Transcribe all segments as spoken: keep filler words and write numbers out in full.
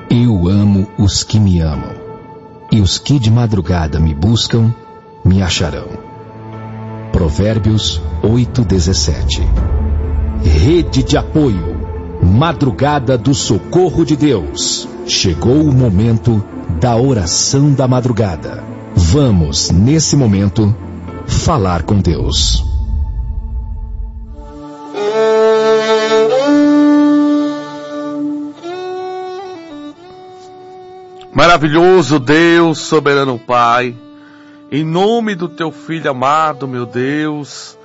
Eu amo os que me amam, e os que de madrugada me buscam, me acharão. Provérbios oito, dezessete. Rede de apoio, Madrugada do Socorro de Deus. Chegou o momento da oração da madrugada. Vamos, nesse momento, falar com Deus. Maravilhoso Deus, soberano Pai, em nome do Teu Filho amado, meu Deus,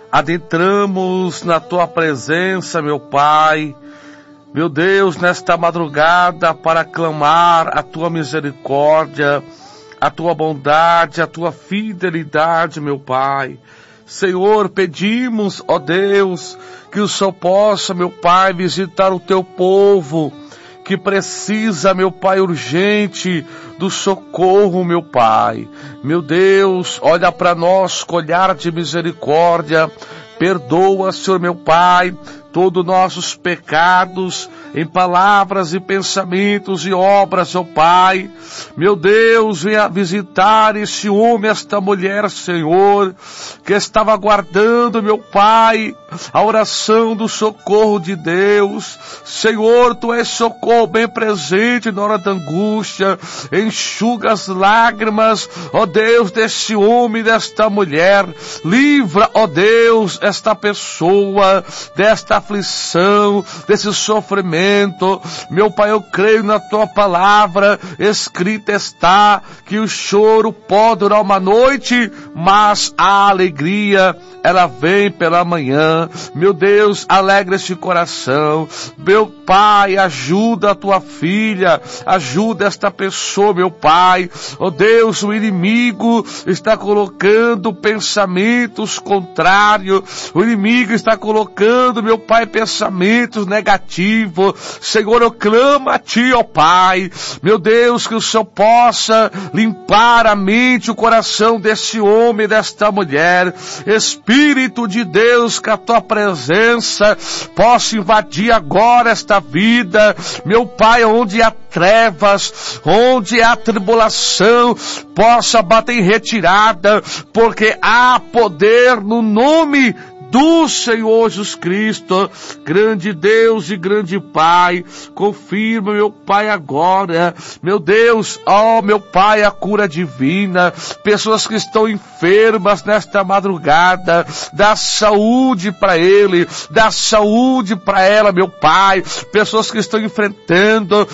adentramos na Tua presença, meu Pai, meu Deus, nesta madrugada para clamar a Tua misericórdia, a Tua bondade, a Tua fidelidade, meu Pai. Senhor, pedimos, ó Deus, que o Senhor possa, meu Pai, visitar o Teu povo, que precisa, meu Pai, urgente do socorro, meu Pai. Meu Deus, olha para nós com olhar de misericórdia. Perdoa, Senhor, meu Pai, todos nossos pecados, em palavras e pensamentos e obras, ó Pai. Meu Deus, venha visitar esse homem, esta mulher, Senhor, que estava aguardando, meu Pai, a oração do socorro de Deus. Senhor, Tu és socorro bem presente na hora da angústia. Enxuga as lágrimas, ó Deus, desse homem, desta mulher. Livra, ó Deus, esta pessoa desta aflição, desse sofrimento. Meu Pai, eu creio na Tua palavra. Escrita está que o choro pode durar uma noite, mas a alegria, ela vem pela manhã. Meu Deus, alegra este coração. Meu Pai, ajuda a Tua filha, ajuda esta pessoa, meu Pai. Oh Deus, o inimigo está colocando pensamentos contrários. O inimigo está colocando, meu Pai, pensamentos negativos. Senhor, eu clamo a Ti, ó Pai. Meu Deus, que o Senhor possa limpar a mente, o coração desse homem, desta mulher. Espírito de Deus, que a Tua presença possa invadir agora esta vida. Meu Pai, onde há trevas, onde há tribulação, possa bater em retirada, porque há poder no nome do Senhor Jesus Cristo. Grande Deus e grande Pai, confirma, meu Pai, agora, meu Deus, ó, meu Pai, a cura divina, pessoas que estão enfermas nesta madrugada, dá saúde para ele, dá saúde para ela, meu Pai, pessoas que estão enfrentando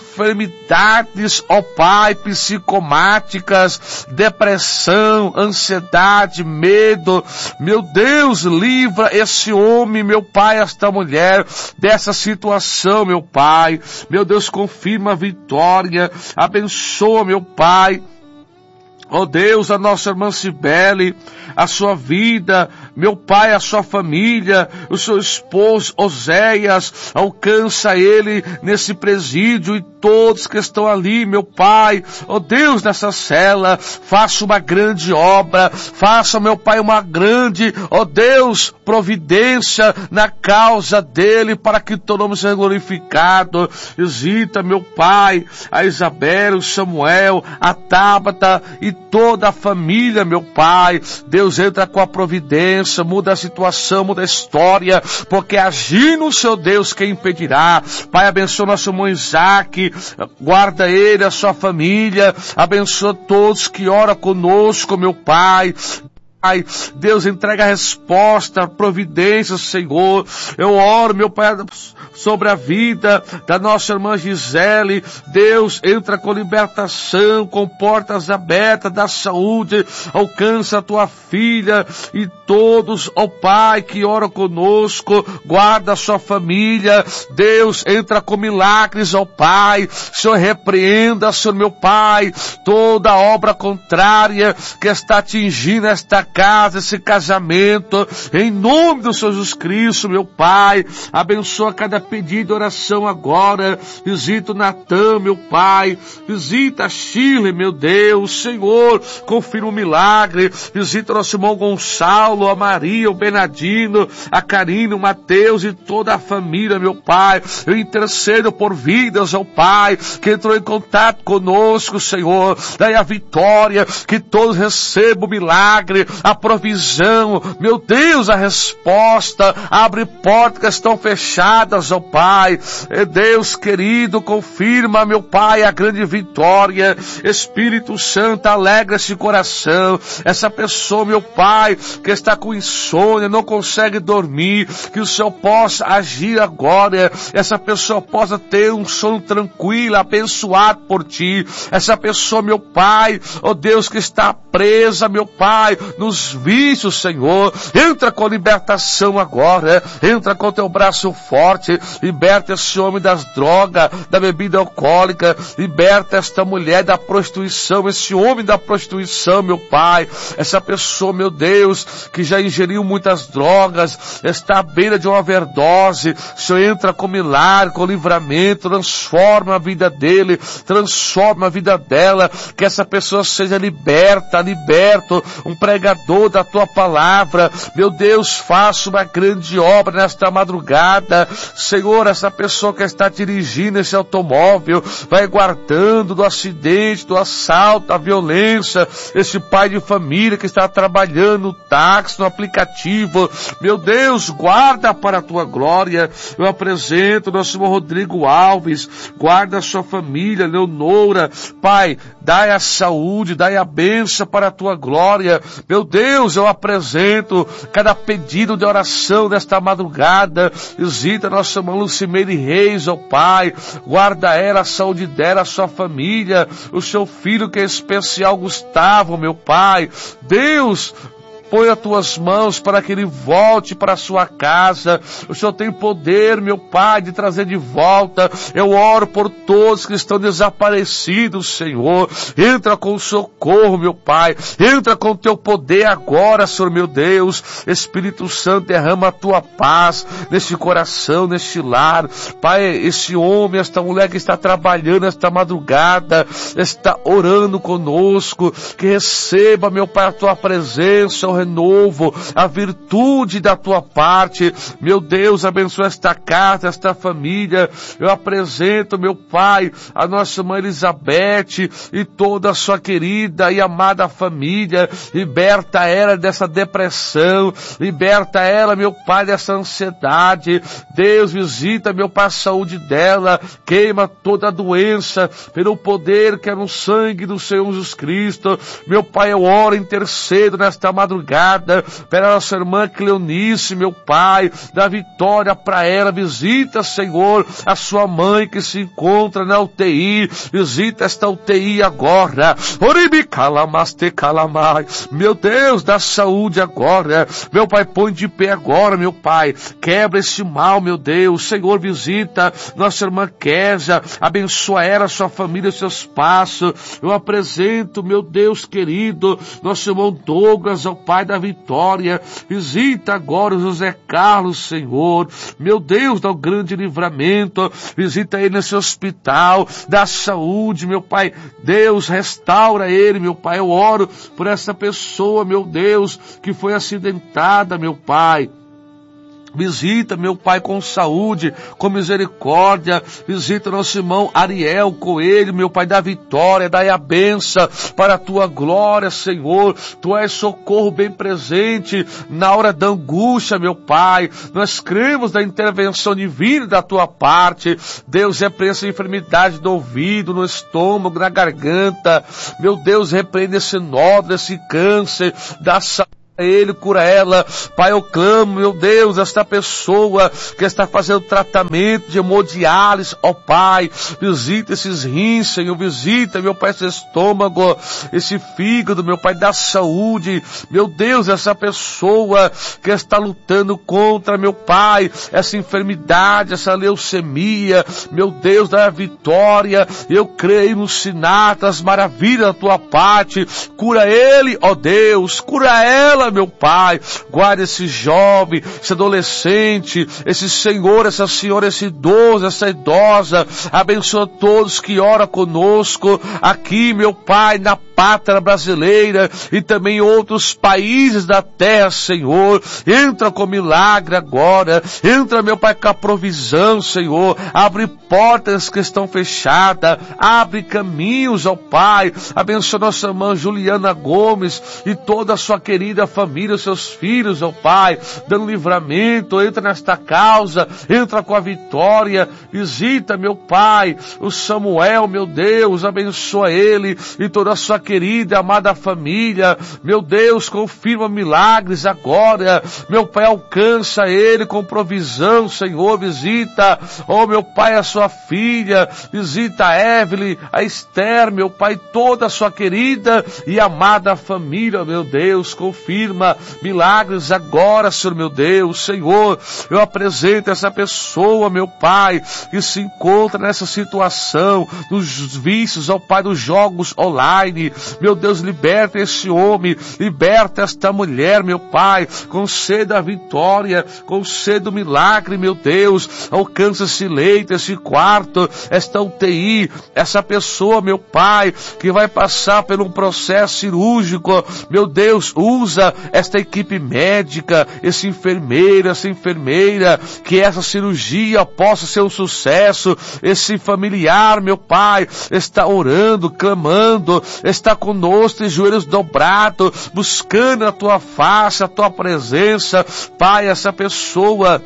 enfermidades, ó Pai, psicomáticas, depressão, ansiedade, medo, meu Deus, livra esse homem, meu Pai, esta mulher, dessa situação, meu Pai. Meu Deus, confirma a vitória, abençoa, meu Pai. Ó Deus, a nossa irmã Cibele, a sua vida, meu Pai, a sua família, o seu esposo Oséias, alcança ele nesse presídio e todos que estão ali, meu Pai. Ó Deus, nessa cela, faça uma grande obra, faça, meu Pai, uma grande, ó Deus, providência na causa dele, para que teu nome seja glorificado. Visita, meu Pai, a Isabel, o Samuel, a Tábata e toda a família, meu Pai. Deus, entra com a providência, muda a situação, muda a história, porque agindo, seu Deus, quem impedirá? Pai, abençoa nosso irmão Isaac, guarda ele, a sua família, abençoa todos que oram conosco, meu Pai. Pai, Deus, entrega a resposta, a providência, Senhor. Eu oro, meu Pai, sobre a vida da nossa irmã Gisele. Deus, entra com libertação, com portas abertas da saúde. Alcança a tua filha e todos, ó Pai, que oram conosco. Guarda a sua família. Deus, entra com milagres, ó Pai. Senhor, repreenda, Senhor, meu Pai, toda obra contrária que está atingindo esta casa, esse casamento, em nome do Senhor Jesus Cristo, meu Pai. Abençoa cada pedido de oração agora. Visita o Natan, meu Pai. Visita a Shirley, meu Deus. Senhor, confirma o milagre. Visita o nosso irmão Gonçalo, a Maria, o Bernardino, a Karina, o Mateus e toda a família, meu Pai. Eu intercedo por vidas, ó Pai, que entrou em contato conosco, Senhor. Daí a vitória, que todos recebam o milagre, a provisão, meu Deus, a resposta. Abre portas que estão fechadas, ó Pai. Deus querido, confirma, meu Pai, a grande vitória. Espírito Santo, alegra esse coração. Essa pessoa, meu Pai, que está com insônia, não consegue dormir, que o Senhor possa agir agora. Essa pessoa possa ter um sono tranquilo, abençoado por Ti. Essa pessoa, meu Pai, ó Deus, que está presa, meu Pai, nos vícios, Senhor. Entra com libertação agora. Entra com Teu braço forte. Liberta esse homem das drogas, da bebida alcoólica. Liberta esta mulher da prostituição, esse homem da prostituição, meu Pai. Essa pessoa, meu Deus, que já ingeriu muitas drogas, está à beira de uma overdose. O Senhor entra com milagre, com livramento, transforma a vida dele, transforma a vida dela, que essa pessoa seja liberta, liberto, um pregador da Tua palavra. Meu Deus, faça uma grande obra nesta madrugada. Senhor, essa pessoa que está dirigindo esse automóvel, vai guardando do acidente, do assalto, da violência, esse pai de família que está trabalhando no táxi, no aplicativo. Meu Deus, guarda para a Tua glória. Eu apresento o nosso irmão Rodrigo Alves, guarda a sua família, Leonora. Pai, dai a saúde, dai a bênção para a Tua glória. Meu Deus, eu apresento cada pedido de oração desta madrugada. Visita nossa irmã Lucimeire Reis, ó Pai. Guarda ela, a saúde dela, a sua família, o seu filho que é especial, Gustavo, meu Pai. Deus, põe as Tuas mãos para que ele volte para a sua casa. O Senhor tem poder, meu Pai, de trazer de volta. Eu oro por todos que estão desaparecidos, Senhor. Entra com o socorro, meu Pai. Entra com o Teu poder agora, Senhor, meu Deus. Espírito Santo, derrama a Tua paz neste coração, neste lar. Pai, esse homem, esta mulher que está trabalhando esta madrugada, está orando conosco, que receba, meu Pai, a Tua presença, o renovo, a virtude da Tua parte. Meu Deus, abençoa esta casa, esta família. Eu apresento, meu Pai, a nossa mãe Elizabeth e toda a sua querida e amada família. Liberta ela dessa depressão, liberta ela, meu Pai, dessa ansiedade. Deus, visita, meu Pai, a saúde dela, queima toda a doença pelo poder que é no sangue do Senhor Jesus Cristo. Meu Pai, eu oro, intercedo nesta madrugada pela nossa irmã Cleonice, meu Pai, dá vitória para ela. Visita, Senhor, a sua mãe que se encontra na U T I. Visita esta U T I agora. Meu Deus, dá saúde agora. Meu Pai, põe de pé agora, meu Pai. Quebra esse mal, meu Deus. Senhor, visita nossa irmã Késia. Abençoa ela, sua família, seus passos. Eu apresento, meu Deus querido, nosso irmão Douglas, ao Pai da vitória. Visita agora o José Carlos, Senhor. Meu Deus, dá um grande livramento. Visita ele nesse hospital. Dá saúde, meu Pai. Deus, restaura ele, meu Pai. Eu oro por essa pessoa, meu Deus, que foi acidentada, meu Pai. Visita, meu Pai, com saúde, com misericórdia. Visita nosso irmão Ariel Coelho, meu Pai, da vitória, dai a benção para a Tua glória, Senhor. Tu és socorro bem presente na hora da angústia, meu Pai. Nós cremos na intervenção divina da Tua parte. Deus, repreende essa enfermidade do ouvido, no estômago, na garganta. Meu Deus, repreende esse nódulo, esse câncer, da saúde. Ele, cura ela. Pai, eu clamo, meu Deus, esta pessoa que está fazendo tratamento de hemodiálise, ó Pai, visita esses rins, Senhor, visita, meu Pai, esse estômago, esse fígado, meu Pai, da saúde, meu Deus, essa pessoa que está lutando contra, meu Pai, essa enfermidade, essa leucemia, meu Deus, da vitória, eu creio nos sinais, das maravilhas da tua parte, cura ele, ó Deus, cura ela, meu Pai, guarda esse jovem, esse adolescente, esse senhor, essa senhora, esse idoso, essa idosa, abençoa todos que oram conosco, aqui, meu Pai, na pátria brasileira e também em outros países da terra, Senhor, entra com milagre agora, entra, meu Pai, com a provisão, Senhor, abre portas que estão fechadas, abre caminhos, ó Pai, abençoa nossa irmã Juliana Gomes e toda a sua querida família, os seus filhos, ó Pai, dando livramento, entra nesta causa, entra com a vitória, visita, meu Pai, o Samuel, meu Deus, abençoa ele e toda a sua querida e amada família, meu Deus, confirma milagres agora, meu Pai, alcança ele com provisão, Senhor, visita, oh meu Pai, a sua filha, visita a Evelyn, a Esther, meu Pai, toda a sua querida e amada família, meu Deus, confirma milagres agora, Senhor, meu Deus, Senhor, eu apresento essa pessoa, meu Pai, que se encontra nessa situação, nos vícios, ó Pai, dos jogos online, meu Deus, liberta esse homem, liberta esta mulher, meu Pai, conceda a vitória, conceda o milagre, meu Deus, alcança esse leito, esse quarto, esta U T I, essa pessoa, meu Pai, que vai passar por um processo cirúrgico, meu Deus, usa esta equipe médica, esse enfermeiro, essa enfermeira, que essa cirurgia possa ser um sucesso, esse familiar, meu Pai, está orando, clamando, está conosco de joelhos dobrados, buscando a tua face, a tua presença, Pai, essa pessoa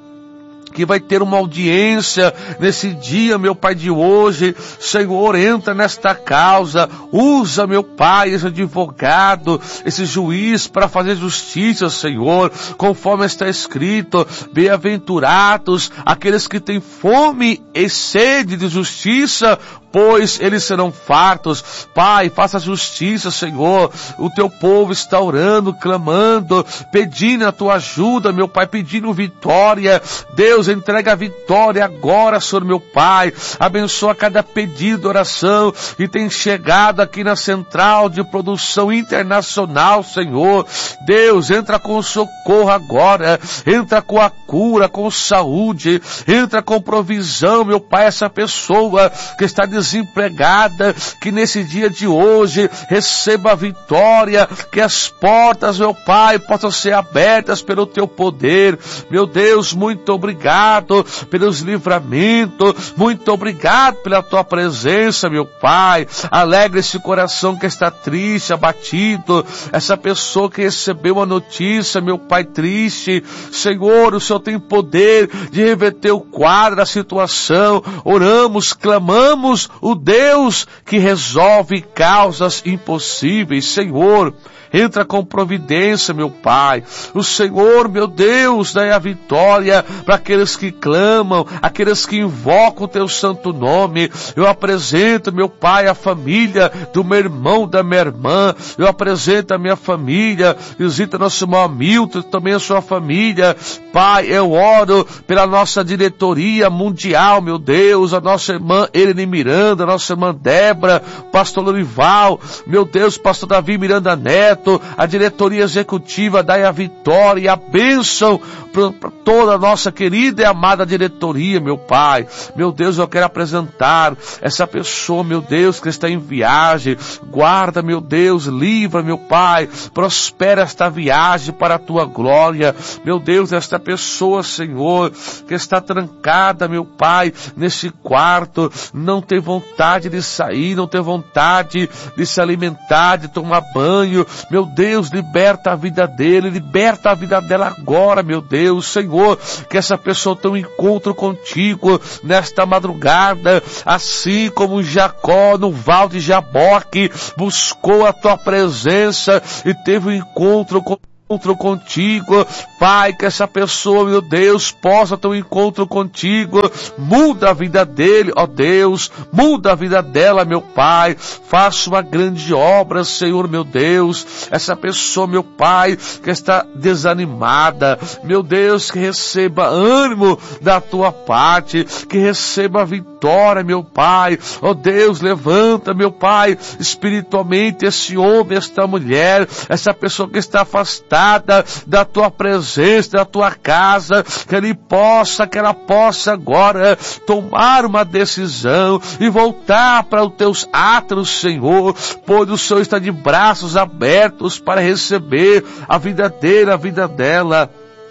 que vai ter uma audiência nesse dia, meu Pai, de hoje, Senhor, entra nesta causa, usa, meu Pai, esse advogado, esse juiz para fazer justiça, Senhor, conforme está escrito, bem-aventurados aqueles que têm fome e sede de justiça, pois eles serão fartos. Pai, faça justiça, Senhor, o teu povo está orando, clamando, pedindo a tua ajuda, meu Pai, pedindo vitória. Deus, entrega a vitória agora, Senhor, meu Pai, abençoa cada pedido de oração que tem chegado aqui na Central de Produção Internacional, Senhor. Deus, entra com socorro agora, entra com a cura, com saúde, entra com provisão, meu Pai, essa pessoa que está desempregada, que nesse dia de hoje receba a vitória, que as portas, meu Pai, possam ser abertas pelo teu poder. Meu Deus, muito obrigado pelos livramentos, muito obrigado pela tua presença, meu Pai. Alegre esse coração que está triste, abatido, essa pessoa que recebeu uma notícia, meu Pai, triste. Senhor, o Senhor tem poder de reverter o quadro, a situação. Oramos, clamamos o Deus que resolve causas impossíveis. Senhor, entra com providência, meu Pai. O Senhor, meu Deus, dá a vitória para aqueles que clamam, aqueles que invocam o teu santo nome. Eu apresento, meu Pai, a família do meu irmão, da minha irmã. Eu apresento a minha família. Visita nosso irmão Hamilton, também a sua família. Pai, eu oro pela nossa diretoria mundial, meu Deus, a nossa irmã Elene Miranda, a nossa irmã Débora, pastor Lorival, meu Deus, pastor Davi Miranda Neto, a diretoria executiva, dai a vitória e a bênção para toda a nossa querida e amada diretoria, meu Pai. Meu Deus, eu quero apresentar essa pessoa, meu Deus, que está em viagem. Guarda, meu Deus, livra, meu Pai, prospera esta viagem para a tua glória. Meu Deus, esta pessoa, Senhor, que está trancada, meu Pai, nesse quarto, não tem vontade de sair, não tem vontade de se alimentar, de tomar banho. Meu Deus, liberta a vida dele, liberta a vida dela agora, meu Deus, Senhor, que essa pessoa tenha um encontro contigo nesta madrugada, assim como Jacó no val de Jaboque buscou a tua presença e teve um encontro com encontro contigo, Pai, que essa pessoa, meu Deus, possa ter um encontro contigo, muda a vida dele, ó Deus, muda a vida dela, meu Pai, faça uma grande obra, Senhor, meu Deus, essa pessoa, meu Pai, que está desanimada, meu Deus, que receba ânimo da tua parte, que receba vitória, meu Pai, ó Deus, levanta, meu Pai, espiritualmente esse homem, esta mulher, essa pessoa que está afastada da tua presença, da tua casa, que ele possa, que ela possa agora tomar uma decisão e voltar para os teus átrios, Senhor, pois o Senhor está de braços abertos para receber a vida dele, a vida dela.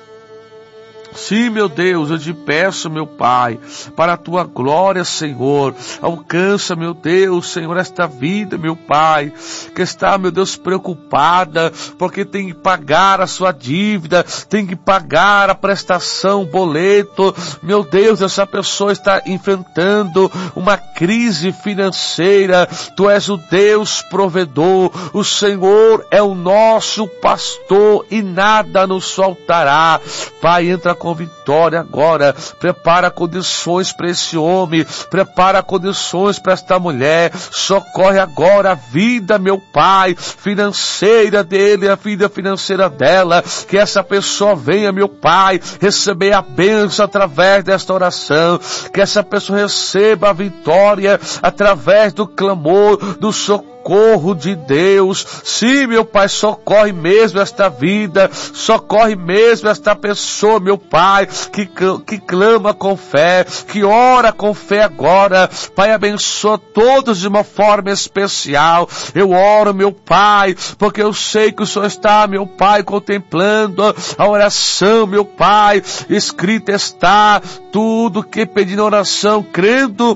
Sim, meu Deus, eu te peço, meu Pai, para a tua glória, Senhor, alcança, meu Deus, Senhor, esta vida, meu Pai, que está, meu Deus, preocupada, porque tem que pagar a sua dívida, tem que pagar a prestação, o boleto, meu Deus, essa pessoa está enfrentando uma crise financeira, tu és o Deus provedor, o Senhor é o nosso pastor e nada nos faltará. Pai, entra com vitória agora, prepara condições para esse homem, prepara condições para esta mulher, socorre agora a vida, meu Pai, financeira dele, a vida financeira dela, que essa pessoa venha, meu Pai, receber a bênção através desta oração, que essa pessoa receba a vitória através do clamor, do socorro, socorro de Deus. Sim, meu Pai, socorre mesmo esta vida, socorre mesmo esta pessoa, meu Pai, que, que clama com fé, que ora com fé agora. Pai, abençoa todos de uma forma especial. Eu oro, meu Pai, porque eu sei que o Senhor está, meu Pai, contemplando a oração, meu Pai, escrita está tudo que pedi na oração, crendo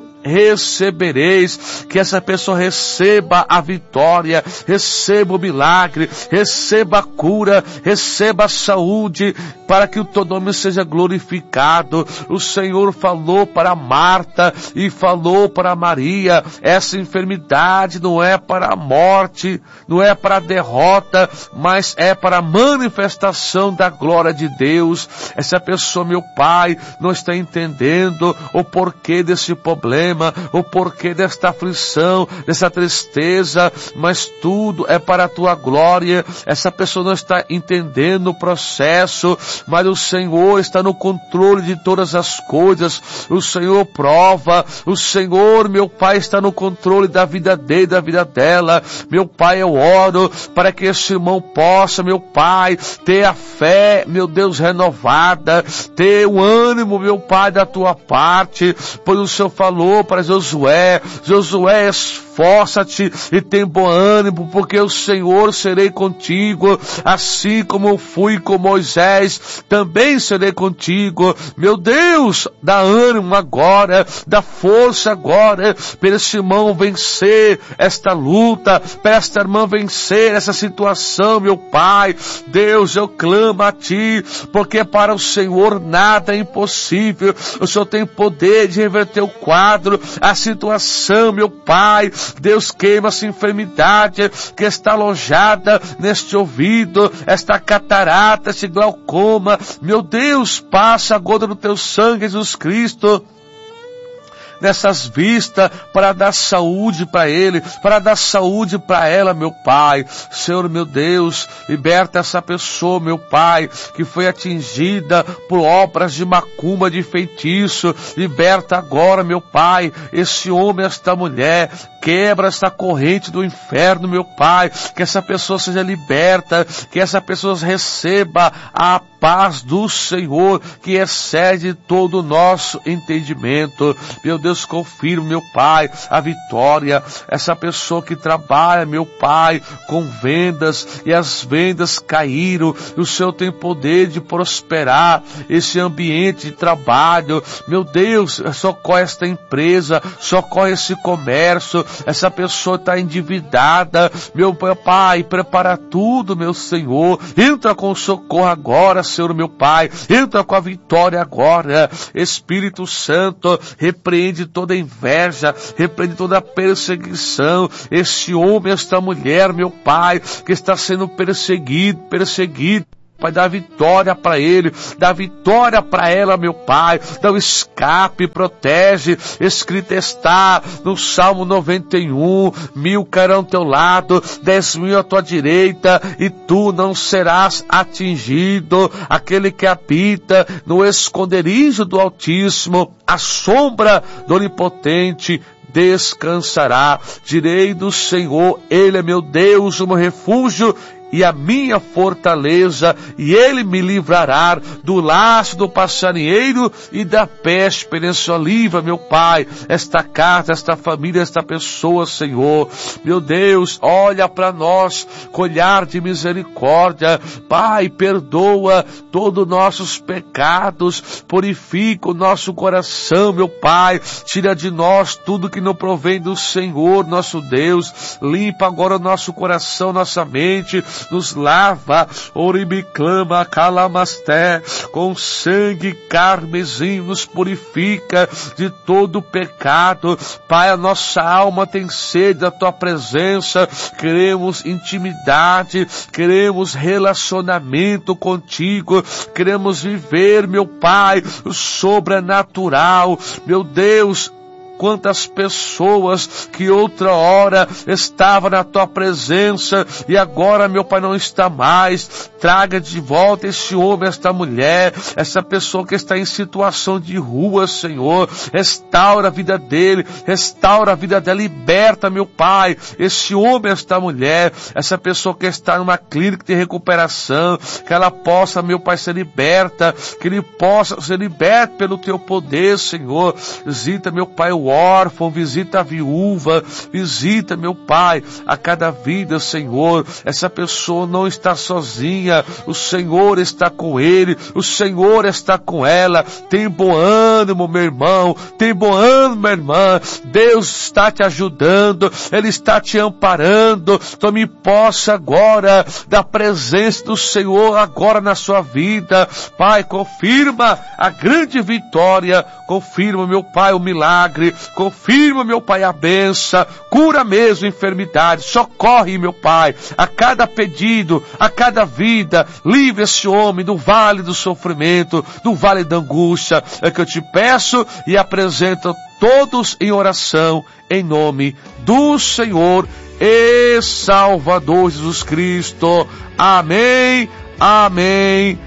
recebereis, que essa pessoa receba a vitória, receba o milagre, receba a cura, receba a saúde, para que o teu nome seja glorificado. O Senhor falou para Marta e falou para Maria, essa enfermidade não é para a morte, não é para a derrota, mas é para a manifestação da glória de Deus. Essa pessoa, meu Pai, não está entendendo o porquê desse problema, o porquê desta aflição, dessa tristeza, mas tudo é para a tua glória. Essa pessoa não está entendendo o processo, mas o Senhor está no controle de todas as coisas. O Senhor prova, o Senhor, meu Pai, está no controle da vida dele, da vida dela. Meu Pai, eu oro para que esse irmão possa, meu Pai, ter a fé, meu Deus, renovada, ter o ânimo, meu Pai, da tua parte, pois o Senhor falou para Josué, Josué, esforça-te e tem bom ânimo, porque o Senhor serei contigo, assim como eu fui com Moisés, também serei contigo. Meu Deus, dá ânimo agora, dá força agora, para esse irmão vencer esta luta, para esta irmã vencer essa situação, meu Pai. Deus, eu clamo a Ti, porque para o Senhor nada é impossível. O Senhor tem poder de reverter o quadro, a situação, meu Pai. Deus, queima essa enfermidade que está alojada neste ouvido, esta catarata, esse glaucoma. Meu Deus, passa a gota do teu sangue, Jesus Cristo, nessas vistas, para dar saúde para ele, para dar saúde para ela, meu Pai. Senhor, meu Deus, liberta essa pessoa, meu Pai, que foi atingida por obras de macumba, de feitiço. Liberta agora, meu Pai, esse homem, esta mulher. Quebra essa corrente do inferno, meu Pai, que essa pessoa seja liberta, que essa pessoa receba a paz do Senhor, que excede todo o nosso entendimento. Meu Deus, confirma, meu Pai, a vitória. Essa pessoa que trabalha, meu Pai, com vendas, e as vendas caíram, e o Senhor tem poder de prosperar esse ambiente de trabalho. Meu Deus, socorre esta empresa, socorre esse comércio, essa pessoa está endividada, meu Pai, prepara tudo, meu Senhor, entra com socorro agora, Senhor, meu Pai, entra com a vitória agora, Espírito Santo, repreende toda inveja, repreende toda perseguição, este homem, esta mulher, meu Pai, que está sendo perseguido, perseguido, Pai, dá vitória para ele, dá vitória para ela, meu Pai, dá o escape, protege, escrito está no Salmo noventa e um, mil cairão ao teu lado, dez mil à tua direita, e tu não serás atingido. Aquele que habita no esconderijo do Altíssimo, a sombra do Onipotente, descansará. Direi do Senhor, Ele é meu Deus, o meu refúgio e a minha fortaleza, e Ele me livrará do laço do passarinheiro e da peste pereçolível, meu Pai, esta casa, esta família, esta pessoa, Senhor, meu Deus, olha para nós com olhar de misericórdia, Pai, perdoa todos os nossos pecados, purifica o nosso coração, meu Pai, tira de nós tudo que não provém do Senhor, nosso Deus, limpa agora o nosso coração, nossa mente, nos lava, oribiclama, calamasté, com sangue carmesim, nos purifica de todo pecado. Pai, a nossa alma tem sede da Tua presença, queremos intimidade, queremos relacionamento contigo, queremos viver, meu Pai, o sobrenatural, meu Deus. Quantas pessoas que outra hora estavam na Tua presença e agora, meu Pai, não está mais. Traga de volta esse homem, esta mulher, essa pessoa que está em situação de rua, Senhor. Restaura a vida dele, restaura a vida dela, liberta, meu Pai, esse homem, esta mulher, essa pessoa que está numa clínica de recuperação, que ela possa, meu Pai, ser liberta, que ele possa ser liberto pelo Teu poder, Senhor. Visita, meu Pai, o órfão, visita a viúva, visita, meu Pai, a cada vida, Senhor. Essa pessoa não está sozinha, o Senhor está com ele, o Senhor está com ela. Tem bom ânimo, meu irmão, tem bom ânimo, minha irmã. Deus está te ajudando, Ele está te amparando. Tome posse agora da presença do Senhor agora na sua vida. Pai, confirma a grande vitória, confirma, meu Pai, o milagre, confirma, meu Pai, a benção, cura mesmo a enfermidade, socorre, meu Pai, a cada pedido, a cada vida, livre esse homem do vale do sofrimento, do vale da angústia, é que eu te peço e apresento todos em oração, em nome do Senhor e Salvador Jesus Cristo. Amém, amém